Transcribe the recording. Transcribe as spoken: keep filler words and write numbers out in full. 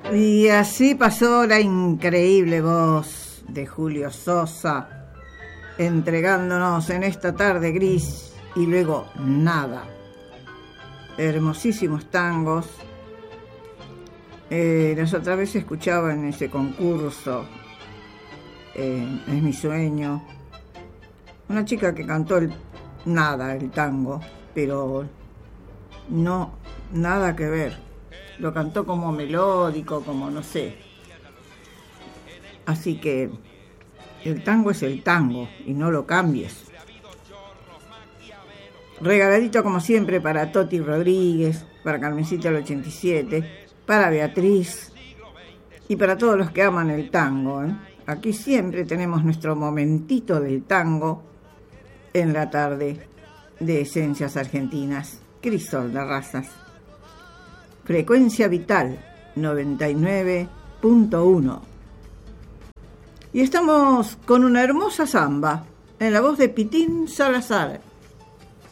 Y así pasó la increíble voz de Julio Sosa, entregándonos en esta tarde gris y luego nada. Hermosísimos tangos. Eh, las otras veces escuchaba en ese concurso, eh, Es mi sueño, una chica que cantó el nada, el tango, pero no, nada que ver. Lo cantó como melódico, como no sé. Así que el tango es el tango y no lo cambies. Regaladito como siempre para Toti Rodríguez, para Carmencita del ochenta y siete, para Beatriz y para todos los que aman el tango, ¿eh? Aquí siempre tenemos nuestro momentito del tango en la tarde de Esencias Argentinas. Crisol de Razas. Frecuencia Vital noventa y nueve punto uno. Y estamos con una hermosa samba en la voz de Pitín Salazar.